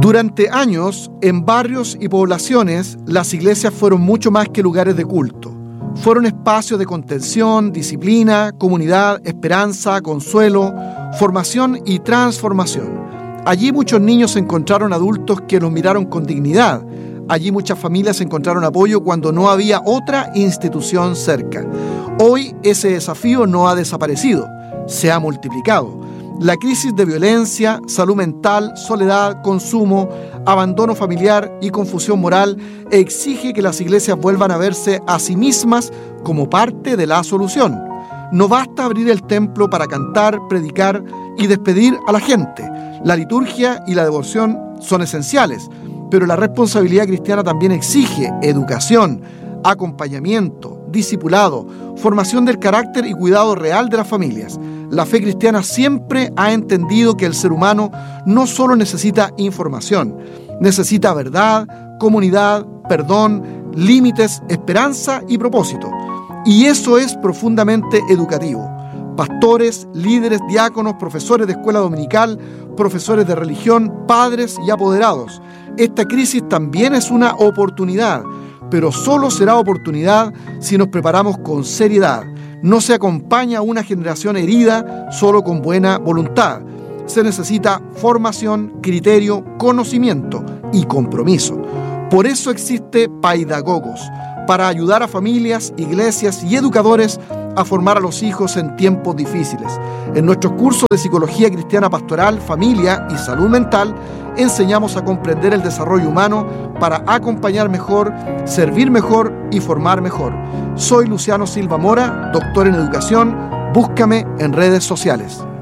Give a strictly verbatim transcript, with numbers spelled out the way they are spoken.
Durante años, en barrios y poblaciones, las iglesias fueron mucho más que lugares de culto. Fueron espacios de contención, disciplina, comunidad, esperanza, consuelo, formación y transformación. Allí muchos niños encontraron adultos que los miraron con dignidad. Allí muchas familias encontraron apoyo cuando no había otra institución cerca. Hoy ese desafío no ha desaparecido, se ha multiplicado. La crisis de violencia, salud mental, soledad, consumo, abandono familiar y confusión moral exige que las iglesias vuelvan a verse a sí mismas como parte de la solución. No basta abrir el templo para cantar, predicar y despedir a la gente. La liturgia y la devoción son esenciales, pero la responsabilidad cristiana también exige educación, acompañamiento, discipulado, formación del carácter y cuidado real de las familias. La fe cristiana siempre ha entendido que el ser humano no solo necesita información, necesita verdad, comunidad, perdón, límites, esperanza y propósito. Y eso es profundamente educativo. Pastores, líderes, diáconos, profesores de escuela dominical, profesores de religión, padres y apoderados. Esta crisis también es una oportunidad, pero solo será oportunidad si nos preparamos con seriedad. No se acompaña a una generación herida solo con buena voluntad. Se necesita formación, criterio, conocimiento y compromiso. Por eso existe Paidagogos, para ayudar a familias, iglesias y educadores a formar a los hijos en tiempos difíciles. En nuestros cursos de Psicología Cristiana Pastoral, Familia y Salud Mental, enseñamos a comprender el desarrollo humano para acompañar mejor, servir mejor y formar mejor. Soy Luciano Silva Mora, doctor en educación. Búscame en redes sociales.